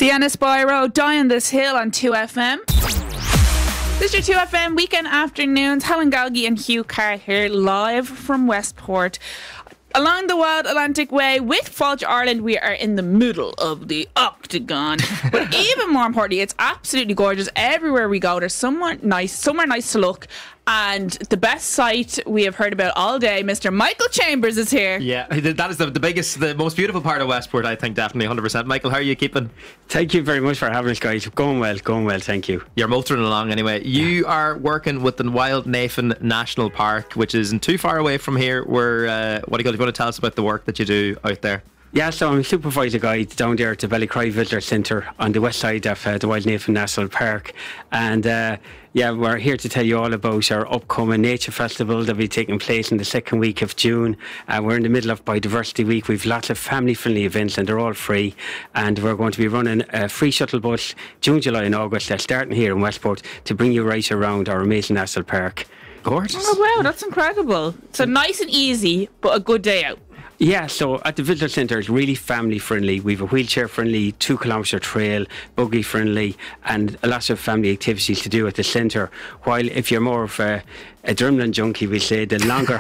Sienna Spyro, Die on This Hill on 2FM. This is your 2FM weekend afternoons. Helen Galgi and Hugh Carr here live from Westport. Along the Wild Atlantic Way with Fáilte Ireland, we are in the middle of the Octagon. But even more importantly, it's absolutely gorgeous. Everywhere we go, there's somewhere nice to look. And the best sight we have heard about all day, Mr. Michael Chambers is here. Yeah, that is the biggest, the most beautiful part of Westport, I think, definitely, 100%. Michael, how are you keeping? Thank you very much for having us, guys. Going well, thank you. You're motoring along anyway. You are working with the Wild Navan National Park, which isn't too far away from here. What do you want to tell us about the work that you do out there? Yeah, so I'm a supervisor guide down there at the Ballycry Visitor Centre on the west side of the Wild Navan National Park. And we're here to tell you all about our upcoming Nature Festival that will be taking place in the second week of June. We're in the middle of Biodiversity Week. We've lots of family-friendly events and they're all free. And we're going to be running a free shuttle bus June, July and August. They're starting here in Westport to bring you right around our amazing national park. Gorgeous. Oh wow, that's incredible. So nice and easy, but a good day out. Yeah, so at the Visitor Centre, it's really family friendly. We have a wheelchair friendly 2 kilometre trail, buggy friendly, and a lot of family activities to do at the centre. While if you're more of a adrenaline junkie, we say the longer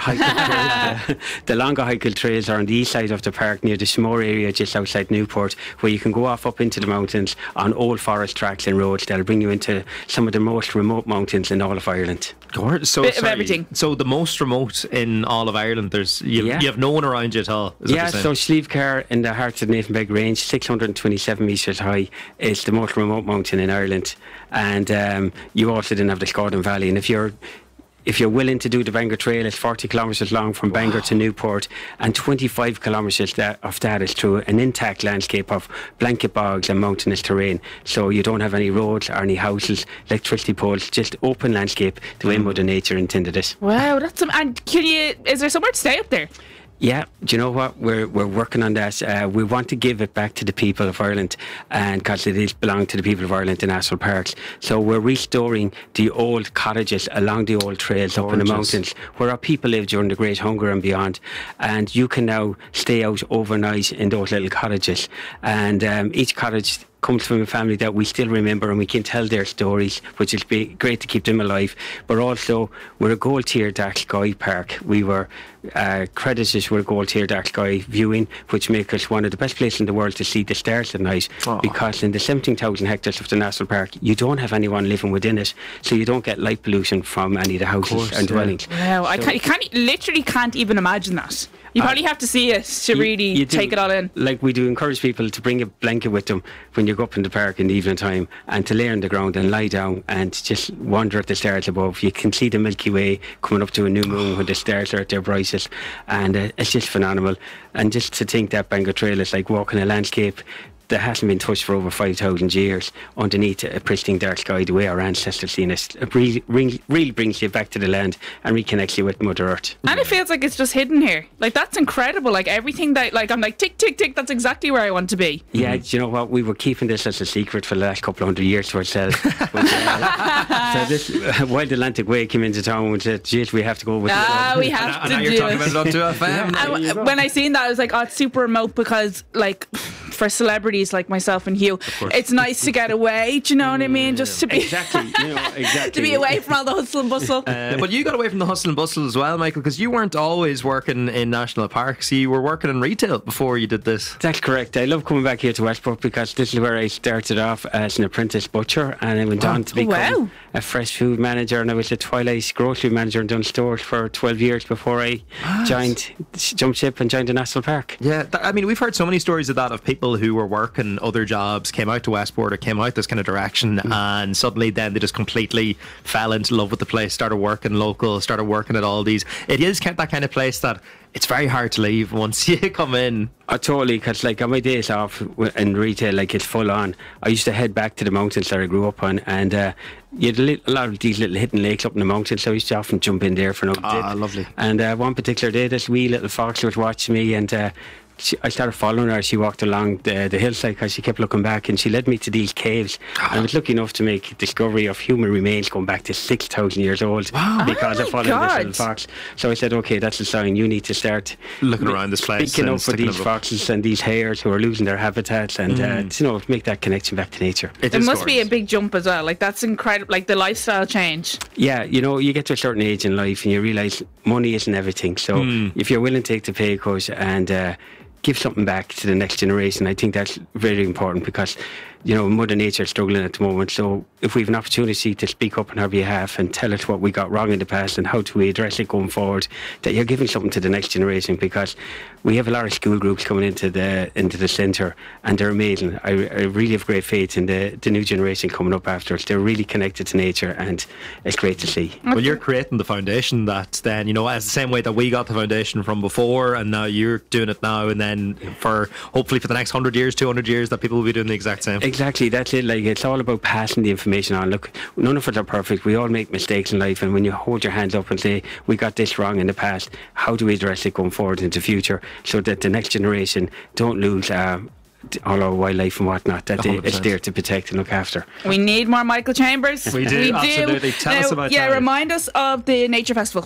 hiking trails are on the east side of the park near the Smore area just outside Newport, where you can go off up into the mountains on old forest tracks and roads that'll bring you into some of the most remote mountains in all of Ireland. Gorgeous. Bit of everything. So the most remote in all of Ireland, you have no one around you at all. So Slieve Carr in the heart of the Navenbeg Range, 627 metres high, is the most remote mountain in Ireland. And you also didn't have the Scotland Valley. And if you're willing to do the Bangor Trail, it's 40 kilometres long from Bangor to Newport, and 25 kilometres of that is through an intact landscape of blanket bogs and mountainous terrain. So you don't have any roads or any houses, electricity poles, just open landscape the way Mother Nature intended it. Wow, that's and is there somewhere to stay up there? Yeah, do you know what? We're working on that. We want to give it back to the people of Ireland, and because it is belong to the people of Ireland, the national parks. So we're restoring the old cottages along the old trails up in the mountains where our people lived during the Great Hunger and beyond. And you can now stay out overnight in those little cottages. And each cottage comes from a family that we still remember, and we can tell their stories, which is great to keep them alive. But also, we're a gold tier dark sky park. We were credited with a gold tier dark sky viewing, which makes us one of the best places in the world to see the stars at night. Because in the 17,000 hectares of the national park, you don't have anyone living within it, so you don't get light pollution from any of the houses and dwellings. Wow, I can't even imagine that. You probably have to see it to really take it all in. Like, we do encourage people to bring a blanket with them when you go up in the park in the evening time, and to lay on the ground and lie down and just wonder at the stars above. You can see the Milky Way coming up to a new moon when the stars are at their brightest, and it's just phenomenal. And just to think that Bangor Trail is like walking a landscape that hasn't been touched for over 5,000 years underneath a pristine dark sky, the way our ancestors seen it. It really brings you back to the land and reconnects you with Mother Earth. And it feels like it's just hidden here. Like, that's incredible. Like, everything that, like, I'm like, tick, tick, tick, that's exactly where I want to be. Yeah, do you know what? We were keeping this as a secret for the last couple of hundred years to ourselves. So this Wild Atlantic Way came into town and said, geez, we have to go with it. We have to do it. And now you're talking about it on 2FM. When I seen that, I was like, oh, it's super remote, because, like, for celebrities like myself and Hugh, it's nice to get away, do you know what I mean? Just to be exactly to be away from all the hustle and bustle. But you got away from the hustle and bustle as well, Michael, because you weren't always working in national parks. You were working in retail before you did this. That's correct. I love coming back here to Westport because this is where I started off as an apprentice butcher, and I went on to become a fresh food manager, and I was a Twilight grocery manager in Dunn Stores for 12 years before I jumped ship and joined the national park. Yeah, I mean, we've heard so many stories of that, of people who were working other jobs, came out to Westport or came out this kind of direction, and suddenly then they just completely fell into love with the place, started working local, started working at Aldi's. It is that kind of place that it's very hard to leave once you come in. Totally, because like on my days off in retail, like it's full on. I used to head back to the mountains that I grew up on, and you had a lot of these little hidden lakes up in the mountains, so I used to often jump in there for another dip. Lovely. And one particular day, this wee little fox was watching me, and I started following her as she walked along the hillside, because she kept looking back, and she led me to these caves. And I was lucky enough to make discovery of human remains going back to 6,000 years old because of following this little fox. So I said, okay, that's a sign. You need to start looking around this place, picking up for these foxes and these hares who are losing their habitats, and make that connection back to nature. It must be a big jump as well. Like, that's incredible. Like, the lifestyle change. Yeah, you get to a certain age in life and you realise money isn't everything. So if you're willing to take the pay cut and give something back to the next generation, I think that's very important, because Mother Nature is struggling at the moment. So if we have an opportunity to speak up on her behalf and tell us what we got wrong in the past and how do we address it going forward, that you're giving something to the next generation, because we have a lot of school groups coming into the centre, and they're amazing. I really have great faith in the new generation coming up after us. They're really connected to nature, and it's great to see. Well, you're creating the foundation that then, as the same way that we got the foundation from before, and now you're doing it now, and then hopefully for the next 100 years, 200 years, that people will be doing the exact same. Exactly, that's it. Like, it's all about passing the information on. Look, none of us are perfect. We all make mistakes in life, and when you hold your hands up and say, we got this wrong in the past, how do we address it going forward into the future, so that the next generation don't lose all our wildlife and whatnot, that it's there to protect and look after. We need more Michael Chambers. We do, absolutely. Tell us about that. Remind us of the Nature Festival.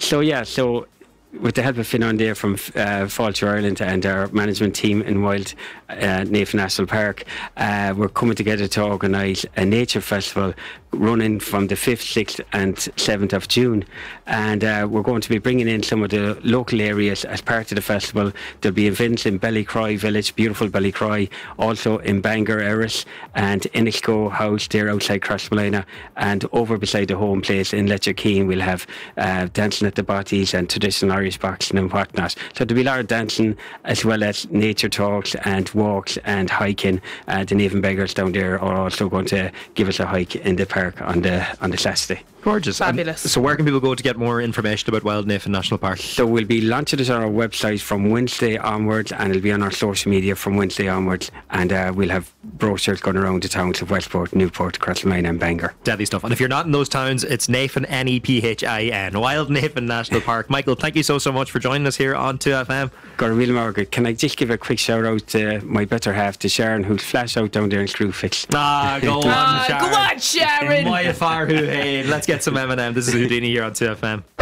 So with the help of Finn there from Fáilte Ireland and our management team in Wild Naomh National Park, we're coming together to organise a nature festival running from the 5th, 6th and 7th of June, and we're going to be bringing in some of the local areas as part of the festival. There'll be events in Ballycroy village, beautiful Ballycroy, also in Bangor, Erris, and Innisco House there outside Crossmolina, and over beside the home place in Letcherkeen we'll have dancing at the botties and traditional Irish boxing and whatnot. So there'll be a lot of dancing, as well as nature talks and walks and hiking. The Navan Beggars down there are also going to give us a hike in the park on the Saturday. Gorgeous. Fabulous. So where can people go to get more information about Wild Naomh National Park? So we'll be launching it on our website from Wednesday onwards, and it'll be on our social media from Wednesday onwards, and we'll have brochures going around the towns of Westport, Newport, Crossmolina and Bangor. Deadly stuff. And if you're not in those towns, it's Navan, Nephin, Wild Naomh National Park. Michael, thank you so much for joining us here on 2FM. Got a real Margaret. Can I just give a quick shout out to my better half, to Sharon, who's flash out down there in Screwfix. Go on, Sharon. Go on, Sharon. Let's get some M&M. This is Houdini here on 2FM.